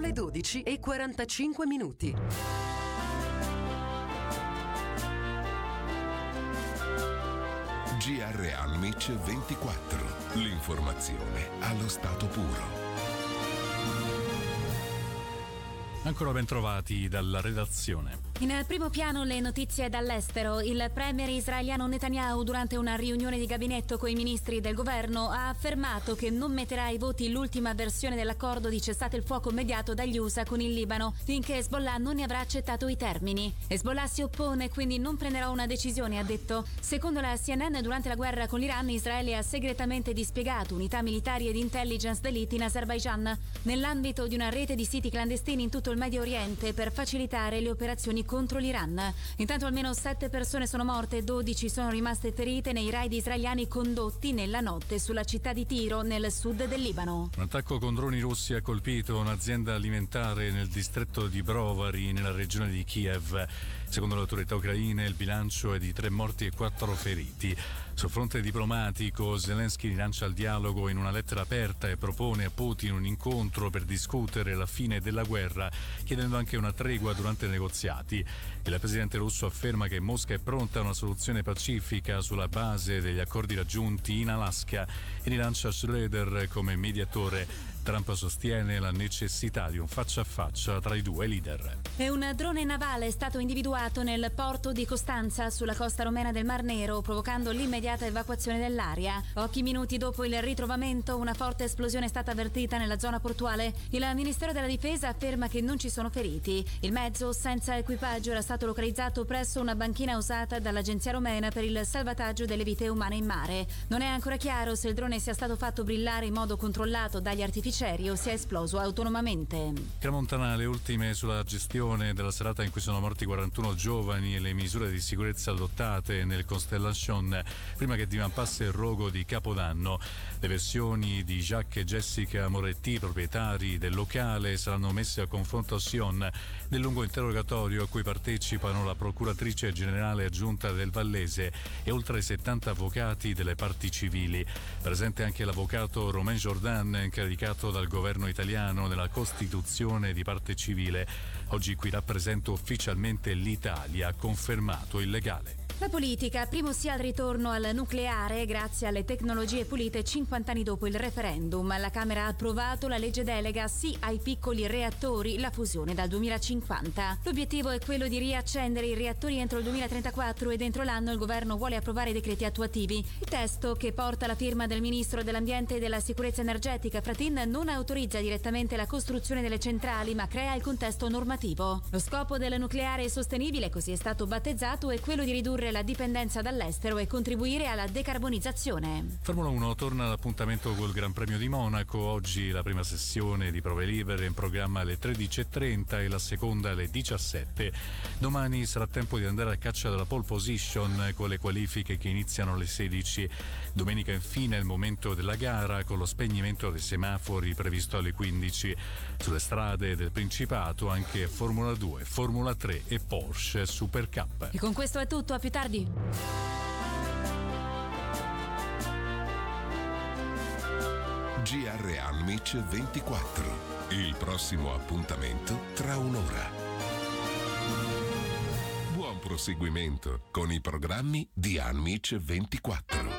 le 12:45. GR Almic 24. L'informazione allo stato puro. Ancora ben trovati dalla redazione. In primo piano le notizie dall'estero. Il premier israeliano Netanyahu, durante una riunione di gabinetto con i ministri del governo, ha affermato che non metterà ai voti l'ultima versione dell'accordo di cessate il fuoco mediato dagli USA con il Libano, finché Hezbollah non ne avrà accettato i termini. Hezbollah si oppone, quindi non prenderà una decisione, ha detto. Secondo la CNN, durante la guerra con l'Iran, Israele ha segretamente dispiegato unità militari e di intelligence d'élite in Azerbaijan, nell'ambito di una rete di siti clandestini in tutto il Medio Oriente per facilitare le operazioni contro l'Iran. Intanto almeno 7 persone sono morte e 12 sono rimaste ferite nei raid israeliani condotti nella notte sulla città di Tiro, nel sud del Libano. Un attacco con droni russi ha colpito un'azienda alimentare nel distretto di Brovary, nella regione di Kiev. Secondo le autorità ucraine il bilancio è di 3 morti e 4 feriti. Sul fronte diplomatico, Zelensky rilancia il dialogo in una lettera aperta e propone a Putin un incontro per discutere la fine della guerra, chiedendo anche una tregua durante i negoziati. Il presidente russo afferma che Mosca è pronta a una soluzione pacifica sulla base degli accordi raggiunti in Alaska e rilancia Schröder come mediatore. Trump sostiene la necessità di un faccia a faccia tra i due leader. E un drone navale è stato individuato nel porto di Costanza, sulla costa romena del Mar Nero, provocando l'immediata evacuazione dell'area. Pochi minuti dopo il ritrovamento, una forte esplosione è stata avvertita nella zona portuale. Il Ministero della Difesa afferma che non ci sono feriti. Il mezzo, senza equipaggio, era stato localizzato presso una banchina usata dall'agenzia romena per il salvataggio delle vite umane in mare. Non è ancora chiaro se il drone sia stato fatto brillare in modo controllato dagli artificieri o sia esploso autonomamente. Tramontana, le ultime sulla gestione della serata in cui sono morti 41 giovani e le misure di sicurezza adottate nel Constellation prima che divampasse il rogo di Capodanno. Le versioni di Jacques e Jessica Moretti, proprietari del locale, saranno messe a confronto a Sion nel lungo interrogatorio a cui partecipano la procuratrice generale aggiunta del Vallese e oltre 70 avvocati delle parti civili. Presente anche l'avvocato Romain Jordan, incaricato dal governo italiano nella costituzione di parte civile. Oggi qui rappresento ufficialmente l'Italia, ha confermato il legale. La politica, primo sì al ritorno al nucleare grazie alle tecnologie pulite 50 anni dopo il referendum. La Camera ha approvato la legge delega sì ai piccoli reattori, la fusione dal 2050. L'obiettivo è quello di riaccendere i reattori entro il 2034 e dentro l'anno il governo vuole approvare i decreti attuativi. Il testo, che porta la firma del ministro dell'Ambiente e della Sicurezza Energetica Fratin, non autorizza direttamente la costruzione delle centrali ma crea il contesto normativo. Lo scopo del nucleare sostenibile, così è stato battezzato, è quello di ridurre la dipendenza dall'estero e contribuire alla decarbonizzazione. Formula 1 torna all'appuntamento col Gran Premio di Monaco. Oggi la prima sessione di prove libere in programma alle 13:30 e la seconda alle 17. Domani sarà tempo di andare a caccia della pole position con le qualifiche che iniziano alle 16. Domenica infine è il momento della gara con lo spegnimento dei semafori previsto alle 15. Sulle strade del Principato anche Formula 2, Formula 3 e Porsche Super Cup. E con questo è tutto, a più tardi. GR Almic 24. Il prossimo appuntamento tra un'ora. Buon proseguimento con i programmi di Almic 24.